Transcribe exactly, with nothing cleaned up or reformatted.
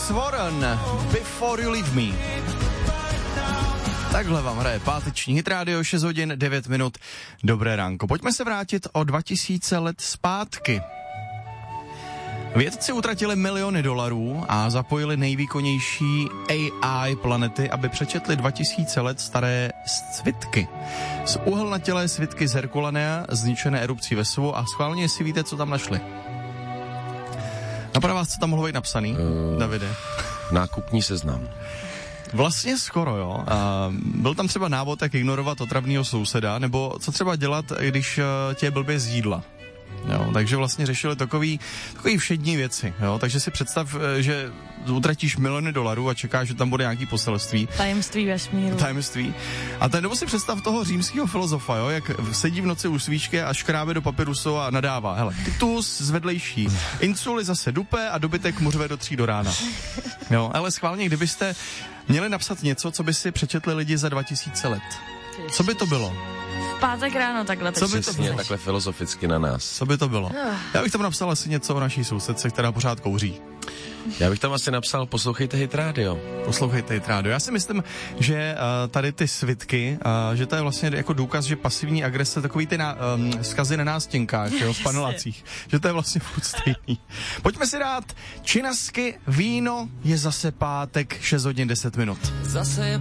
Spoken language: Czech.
Warren, Before You Leave Me. Takhle vám hraje páteční Hit Radio, šest hodin, devět minut. Dobré ránko. Pojďme se vrátit o dva tisíce let zpátky. Vědci utratili miliony dolarů a zapojili nejvýkonnější A I planety, aby přečetli dva tisíce let staré svitky. Z uhelnatělé svitky z Herkulanea, zničené erupcí Vesuvu, a schválně si víte, co tam našli. Napadá vás, co tam mohlo být napsaný, uh, Davide? Nákupní seznam. Vlastně skoro, jo. A byl tam třeba návod, jak ignorovat otravného souseda, nebo co třeba dělat, když tě je blbě z jídla. Jo, takže vlastně řešili takový, takový všední věci, jo, takže si představ, že utratíš miliony dolarů a čekáš, že tam bude nějaký poselství. Tajemství vesmíru. Tajemství. A ten, nebo si představ toho římského filozofa, jo, jak sedí v noci u svíčky a škrábe do papirusu a nadává. Hele, Titus z vedlejší, Insuli zase dupe a dobytek muřve do tří do rána. Jo, ale schválně, kdybyste měli napsat něco, co by si přečetli lidi za dva tisíce let. Co by to bylo? V pátek ráno takhle. Co by to Přesně, bylo? takhle filozoficky na nás. Co by to bylo? Já bych tam napsal asi něco o naší sousedce, která pořád kouří. Já bych tam asi napsal, poslouchejte Hit Radio. Poslouchejte Hit Radio. Já si myslím, že uh, tady ty svitky, uh, že to je vlastně jako důkaz, že pasivní agrese, takový ty na, um, vzkazy na nástěnkách, jo, v panelacích, že to je vlastně furt stejný. Pojďme si dát činasky, víno, je zase pátek, šest hodin deset minut. Zase je